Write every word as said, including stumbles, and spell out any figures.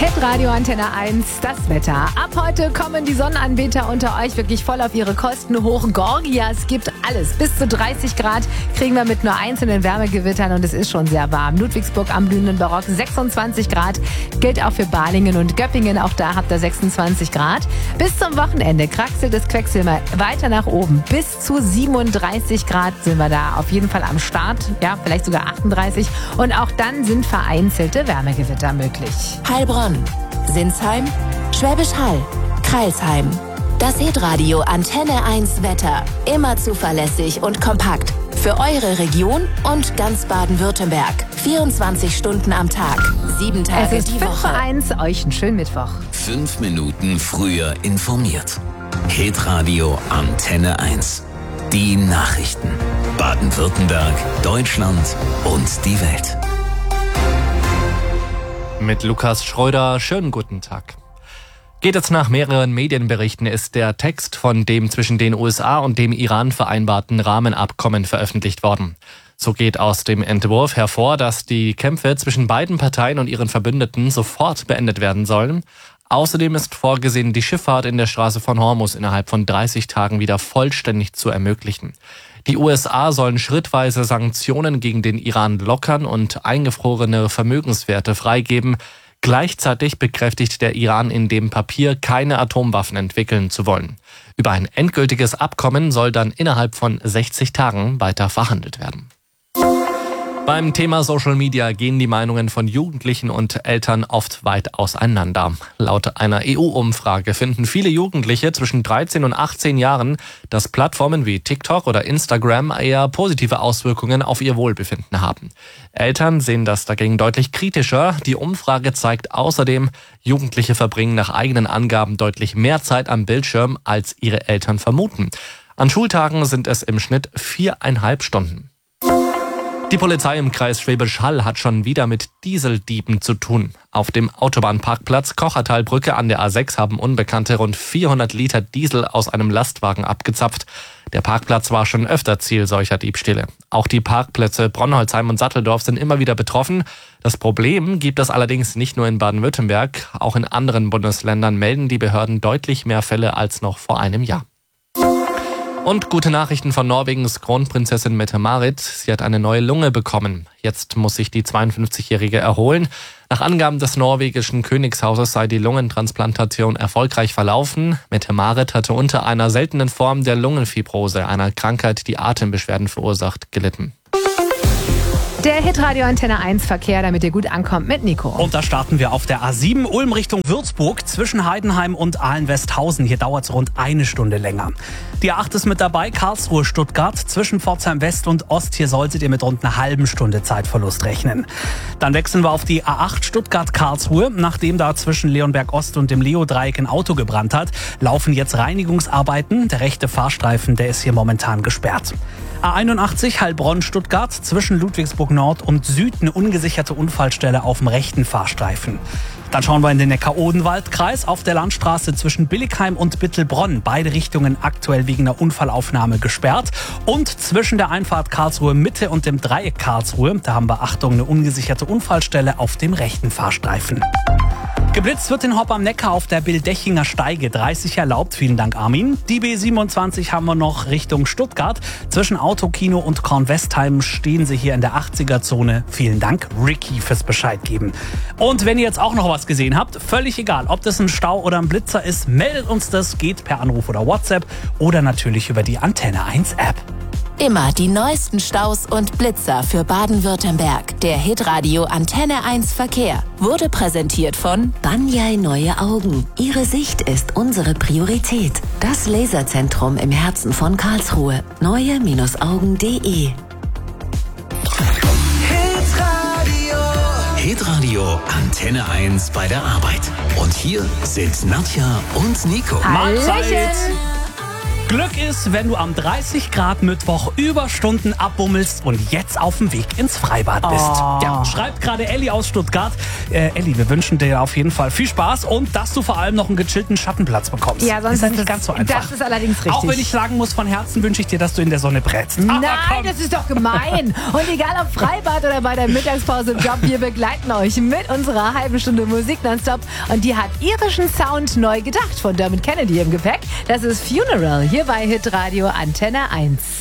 Hitradio Antenne eins, das Wetter. Ab heute kommen die Sonnenanbeter unter euch wirklich voll auf ihre Kosten hoch. Gorgia, es gibt alles. Bis zu dreißig Grad kriegen wir mit nur einzelnen Wärmegewittern und es ist schon sehr warm. Ludwigsburg am blühenden Barock sechsundzwanzig Grad. Gilt auch für Balingen und Göppingen. Auch da habt ihr sechsundzwanzig Grad. Bis zum Wochenende kraxelt das Quecksilber weiter nach oben. Bis zu siebenunddreißig Grad sind wir da auf jeden Fall am Start. Ja, vielleicht sogar achtunddreißig. Und auch dann sind vereinzelte Wärmegewitter möglich. Heilbronn, Sinsheim, Schwäbisch Hall, Crailsheim. Das Hitradio Antenne eins Wetter. Immer zuverlässig und kompakt. Für eure Region und ganz Baden-Württemberg. vierundzwanzig Stunden am Tag. Sieben Tage es ist die fünf Woche. Uhr eins, euch einen schönen Mittwoch. Fünf Minuten früher informiert. Hitradio Antenne eins. Die Nachrichten. Baden-Württemberg, Deutschland und die Welt. Mit Lukas Schröder, schönen guten Tag. Geht es nach mehreren Medienberichten, ist der Text von dem zwischen den U S A und dem Iran vereinbarten Rahmenabkommen veröffentlicht worden. So geht aus dem Entwurf hervor, dass die Kämpfe zwischen beiden Parteien und ihren Verbündeten sofort beendet werden sollen. Außerdem ist vorgesehen, die Schifffahrt in der Straße von Hormuz innerhalb von dreißig Tagen wieder vollständig zu ermöglichen. Die U S A sollen schrittweise Sanktionen gegen den Iran lockern und eingefrorene Vermögenswerte freigeben. Gleichzeitig bekräftigt der Iran in dem Papier, keine Atomwaffen entwickeln zu wollen. Über ein endgültiges Abkommen soll dann innerhalb von sechzig Tagen weiter verhandelt werden. Beim Thema Social Media gehen die Meinungen von Jugendlichen und Eltern oft weit auseinander. Laut einer E U-Umfrage finden viele Jugendliche zwischen dreizehn und achtzehn Jahren, dass Plattformen wie TikTok oder Instagram eher positive Auswirkungen auf ihr Wohlbefinden haben. Eltern sehen das dagegen deutlich kritischer. Die Umfrage zeigt außerdem, Jugendliche verbringen nach eigenen Angaben deutlich mehr Zeit am Bildschirm, als ihre Eltern vermuten. An Schultagen sind es im Schnitt viereinhalb Stunden. Die Polizei im Kreis Schwäbisch Hall hat schon wieder mit Dieseldieben zu tun. Auf dem Autobahnparkplatz Kochertalbrücke an der A sechs haben Unbekannte rund vierhundert Liter Diesel aus einem Lastwagen abgezapft. Der Parkplatz war schon öfter Ziel solcher Diebstähle. Auch die Parkplätze Bronnholzheim und Satteldorf sind immer wieder betroffen. Das Problem gibt es allerdings nicht nur in Baden-Württemberg. Auch in anderen Bundesländern melden die Behörden deutlich mehr Fälle als noch vor einem Jahr. Und gute Nachrichten von Norwegens Kronprinzessin Mette-Marit. Sie hat eine neue Lunge bekommen. Jetzt muss sich die zweiundfünfzigjährige erholen. Nach Angaben des norwegischen Königshauses sei die Lungentransplantation erfolgreich verlaufen. Mette-Marit hatte unter einer seltenen Form der Lungenfibrose, einer Krankheit, die Atembeschwerden verursacht, gelitten. Der Hitradio Antenne eins Verkehr, damit ihr gut ankommt mit Nico. Und da starten wir auf der A sieben Ulm Richtung Würzburg zwischen Heidenheim und Ahlen-Westhausen. Hier dauert es rund eine Stunde länger. Die A acht ist mit dabei, Karlsruhe Stuttgart zwischen Pforzheim West und Ost. Hier solltet ihr mit rund einer halben Stunde Zeitverlust rechnen. Dann wechseln wir auf die A acht Stuttgart Karlsruhe. Nachdem da zwischen Leonberg Ost und dem Leo-Dreieck ein Auto gebrannt hat, laufen jetzt Reinigungsarbeiten. Der rechte Fahrstreifen, der ist hier momentan gesperrt. A einundachtzig Heilbronn Stuttgart zwischen Ludwigsburg Nord und Süd eine ungesicherte Unfallstelle auf dem rechten Fahrstreifen. Dann schauen wir in den Neckar-Odenwald-Kreis auf der Landstraße zwischen Billigheim und Bittelbronn. Beide Richtungen aktuell wegen einer Unfallaufnahme gesperrt. Und zwischen der Einfahrt Karlsruhe Mitte und dem Dreieck Karlsruhe, da haben wir, Achtung, eine ungesicherte Unfallstelle auf dem rechten Fahrstreifen. Geblitzt wird in Hopp am Neckar auf der Bildechinger Steige. dreißig erlaubt, vielen Dank Armin. Die B siebenundzwanzig haben wir noch Richtung Stuttgart. Zwischen Autokino und Kornwestheim stehen sie hier in der achtziger-Zone. Vielen Dank Ricky fürs Bescheid geben. Und wenn ihr jetzt auch noch was gesehen habt, völlig egal, ob das ein Stau oder ein Blitzer ist, meldet uns das, geht per Anruf oder WhatsApp oder natürlich über die Antenne eins App. Immer die neuesten Staus und Blitzer für Baden-Württemberg. Der Hitradio Antenne eins Verkehr wurde präsentiert von Banyai Neue Augen. Ihre Sicht ist unsere Priorität. Das Laserzentrum im Herzen von Karlsruhe. neue Augen punkt de. Hitradio Antenne eins bei der Arbeit. Und hier sind Nadja und Nico. Hallöchen. Glück ist, wenn du am dreißig Grad Mittwoch Überstunden abbummelst und jetzt auf dem Weg ins Freibad bist. Oh. Ja, schreibt gerade Elli aus Stuttgart. Äh, Elli, wir wünschen dir auf jeden Fall viel Spaß und dass du vor allem noch einen gechillten Schattenplatz bekommst. Ja, sonst ist ja ist nicht das, ganz so einfach. Das ist allerdings richtig. Auch wenn ich sagen muss, von Herzen wünsche ich dir, dass du in der Sonne brätst. Aber Nein, komm. das ist doch gemein. Und egal ob Freibad oder bei der Mittagspause im Job, wir begleiten euch mit unserer halben Stunde Musik nonstop. Und die hat irischen Sound neu gedacht von Dermot Kennedy im Gepäck. Das ist Funeral hier bei Hitradio Antenne eins.